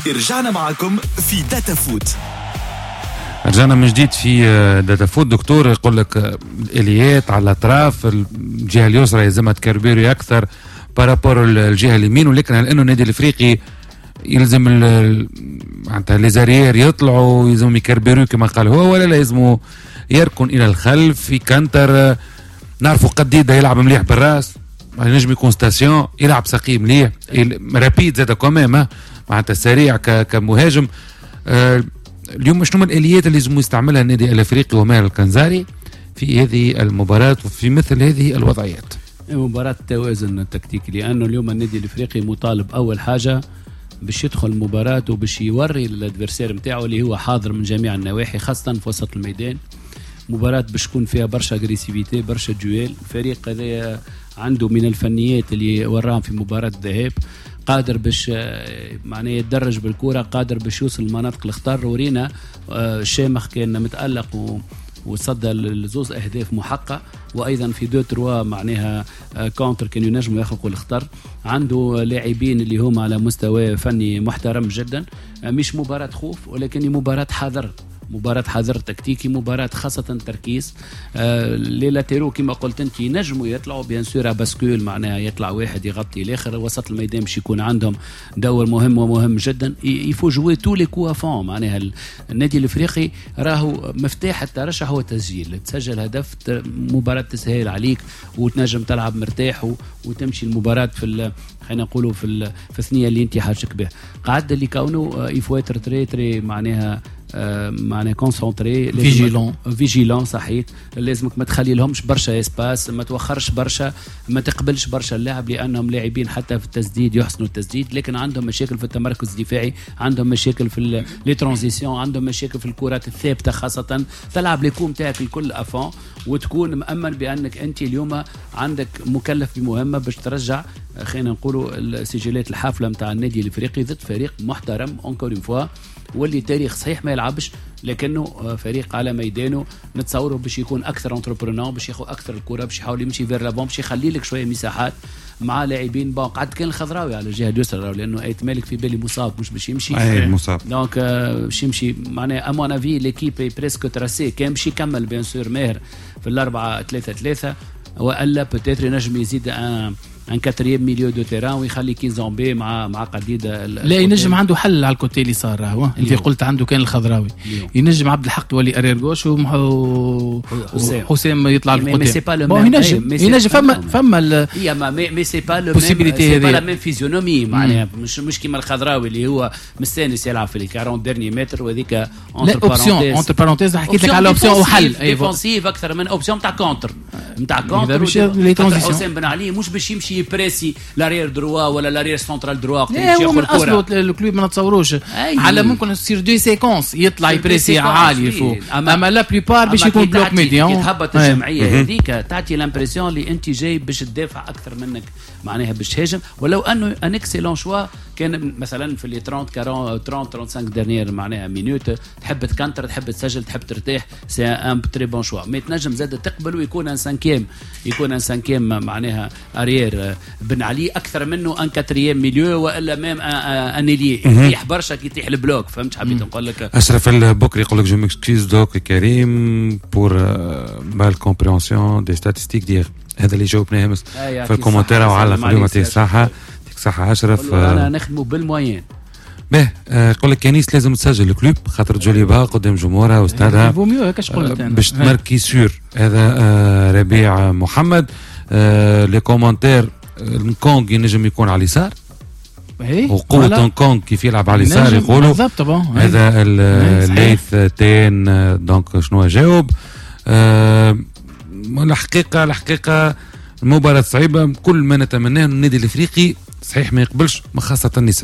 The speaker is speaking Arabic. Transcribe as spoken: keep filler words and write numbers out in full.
رجعنا معكم في داتا فوت. رجعنا من جديد في داتا فوت. دكتور يقول لك الاليات على الاطراف، الجهه اليسرى يلزمها تكربيري اكثر بارابور الجهه اليمين، ولكن هل انه النادي الافريقي يلزم معناتها ليزاريير يطلعوا يلزمهم يكربيرو كما قال هو، ولا لازموا يركن الى الخلف يكنتر؟ نعرفوا قديده يلعب مليح بالراس، ينجم يكون ستاسيون، يلعب سقي مليح، رابيد زاد كمان معناتها سريع كمهاجم. آه اليوم شنو من الاليات اللي لازم يستعملها النادي الافريقي وماهر الكنزاري في هذه المباراه وفي مثل هذه الوضعيات؟ مباراه توازن التكتيكي، لانه اليوم النادي الافريقي مطالب اول حاجه باش يدخل المباراه وباش يوري الادفيرسير نتاعو اللي هو حاضر من جميع النواحي خاصه في وسط الميدان. مباراه باش تكون فيها برشا اغريسيفيتي، برشا جويل. الفريق هذا عنده من الفنيات اللي وراهم في مباراه الذهاب، قادر باش معناه يتدرج بالكره، قادر باش يوصل المناطق الخطر. ورينا الشامخ كان متالق و وصدى الزوز اهداف محقق، وايضا في دو تروا معناها كونتر كانوا ينجموا يخلقوا الخطر. عنده لاعبين اللي هم على مستوى فني محترم جدا. مش مباراه خوف ولكن مباراه حذر، مباراة حذر تكتيكي، مباراة خاصة تركيز. آه لي لاتيرو كما قلت انت ينجموا يطلعوا بيان سور باسكول، معناها يطلع واحد يغطي الاخر. وسط الميدان باش يكون عندهم دور مهم ومهم جدا. يفو جوي تو لي كوا فون. معناها النادي الافريقي راهو مفتاح الترشح هو تسجيل، تسجل هدف مباراة تسهل عليك وتنجم تلعب مرتاح وتمشي المباراة في خلينا نقولوا في في الثنيه اللي انت حاجك بها. قاعد اللي كونه يفواتر تري تري معناها آه معناها كونسونطري فيجيلون فيجيلون صحيح. لازمك ما تخلي لهمش برشا اسباس، ما توخرش برشا، ما تقبلش برشا اللاعب، لانهم لاعبين حتى في التسديد يحسنوا التسديد لكن عندهم مشاكل في التمركز الدفاعي، عندهم مشاكل في لي ترانزيسيون، عندهم مشاكل في الكرات الثابته. خاصه تلعب ليكوم تاعك الكل افون وتكون مأمن بانك انت اليوم عندك مكلف بمهمه باش ترجع خلينا نقولوا السجلات الحافله نتاع النادي الافريقي ضد فريق محترم اونكور اون فوا، واللي تاريخ صحيح ما يلعبش لكنه فريق على ميدانه نتصوره باش يكون اكثر انتربرونور، باش ياخذ اكثر الكره، باش يحاول يمشي فير لافون، باش يخلي لك شويه مساحات مع لاعبين. بون قعد كان الخضراوي على الجهه اليسرى لانه ايت مالك في بالي مصاب مش باش يمشي، اي مصاب دونك باش يمشي معناها امون افي ليكيب بريسك تراسي. كان باش يكمل بيان سور ماهر في الأربعة ثلاثة ثلاثة، والا بوتيتر ينجم يزيد ان ان كاتريام ميليو دو تيران ويخلي كيزومبي مع مع قديده. لا ينجم عنده حل على الكوتي اللي صار راهو انت قلت عنده كان الخضراوي اليوم. ينجم عبد الحق يولي ارير غوش وحسام يطلع الكوتي. ينجم ينجم فما فما هي ما مي سي با لو سي با لا ميم فيزيونومي معناها مش مش كيما الخضراوي اللي هو مستانس يلعب في لي أربعين ديرني متر وهذيك اونتر بارونتيز اونتر بارونتيز حكيت لك على اوبسيون وحل ديفونسيف اكثر من اوبسيون تاع كونتر نتاع كونتر. حسام بن علي مش باش يمشي بريسي لارير دروا ولا لارير سنترال دروا وقت يمشي ياخذ الكره. اصله الكلوب ما نتصوروش على ممكن يصير دو سيكونس يطلع يبريسي عالي فوق، اما لا بليبار باش يكون بلوك ميديان. تهبط الجمعيه هذيك تعطي لامبرسيون اللي انت جاي باش تدافع اكثر منك معناها باش تهاجم. ولو انه ان اكسيلون شوا كان مثلا في لي ثلاثين أربعين خمسين خمسة ديرنيير معناها مينوت تحب تكنتر تحب تسجل تحب ترتاح، سي ان تري بون شوا. مي تنجم زاد تقبل ويكون ان سانكيم يكون ان سانكيم معناها اريير بن علي اكثر منه ان كاتريام ميليو والا ميم ان الي يطيح برشا كي يطيح البلوك. فهمت حبيت نقول لك؟ اشرف البكري يقول لك جو ميكسكيز دوك كريم بور مال كومبريونسيون دي ستاتستيك دير. هذا اللي جاوبناه امس في الكومنتير وعلى عليهم يعطيه الصحه. صحة أشرف. أنا نخدمه بالموين. به يقول لك كنيس لازم تسجل الكلوب خاطر تجولي بها قدام جمهورها واستادها باش تماركي سور. هذا ربيع محمد. لي كومنتير الكونغ ينجم يكون على اليسار وقوة الكونغ كيف يلعب على اليسار يقولوا هذا الليث تين. دونك شنو جاوب؟ الحقيقة الحقيقة المباراة صعيبة. كل ما نتمناه النادي الافريقي صحيح ما يقبلش خاصة النساء.